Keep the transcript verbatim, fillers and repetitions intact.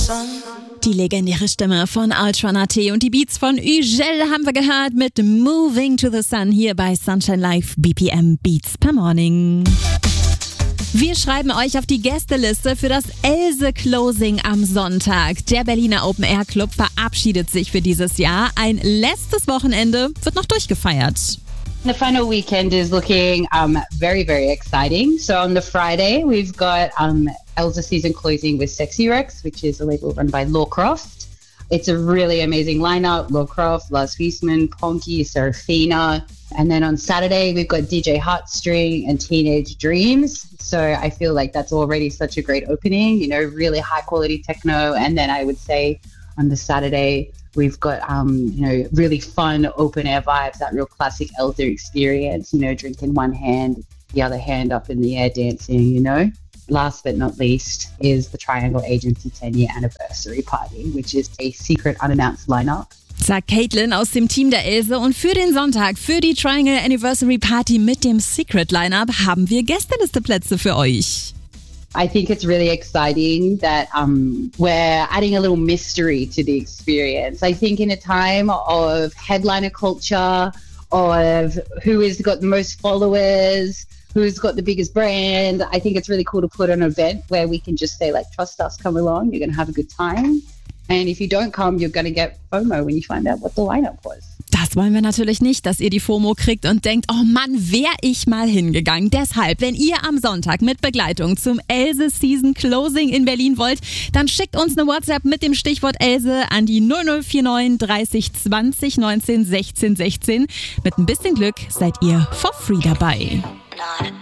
Die legendäre Stimme von Ultra Nate und die Beats von Ugel haben wir gehört mit Moving to the Sun hier bei Sunshine Live B P M Beats per Morning. Wir schreiben euch auf die Gästeliste für das Else Closing am Sonntag. Der Berliner Open Air Club verabschiedet sich für dieses Jahr. Ein letztes Wochenende wird noch durchgefeiert. The final weekend is looking um, very, very exciting. So on the Friday, we've got um, Elsa season closing with Sexy Rex, which is a label run by Lawcroft. It's a really amazing lineup. Lawcroft, Lars Wiesman, Ponky, Serafina. And then on Saturday, we've got D J Heartstring and Teenage Dreams. So I feel like that's already such a great opening, you know, really high quality techno. And then I would say on the Saturday, we've got, um, you know, really fun open air vibes, that real classic Elsa experience, you know, drinking one hand, the other hand up in the air dancing, you know. Last but not least is the Triangle Agency ten year anniversary party, which is a secret unannounced lineup. Sagt Caitlin aus dem Team der Else. Und für den Sonntag, für die Triangle Anniversary Party mit dem Secret Lineup haben wir Gästelisteplätze für euch. I think it's really exciting that um, we're adding a little mystery to the experience. I think in a time of headliner culture, of who has got the most followers, who's got the biggest brand, I think it's really cool to put an event where we can just say, like, trust us, come along, you're going to have a good time. And if you don't come, you're going to get FOMO when you find out what the lineup was. Das wollen wir natürlich nicht, dass ihr die FOMO kriegt und denkt, oh Mann, wär ich mal hingegangen. Deshalb, wenn ihr am Sonntag mit Begleitung zum Else Season Closing in Berlin wollt, dann schickt uns eine WhatsApp mit dem Stichwort Else an die null null vier neun dreißig zwanzig neunzehn sechzehn sechzehn. Mit ein bisschen Glück seid ihr for free dabei.